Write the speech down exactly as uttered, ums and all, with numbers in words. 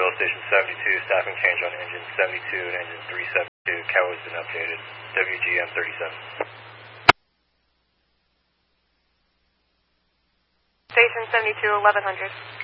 Louisville, Station seventy-two, staffing change on engine seventy-two and engine three seventy-two. Cowboy's been updated. W G M thirty-seven. Station seventy-two, eleven hundred.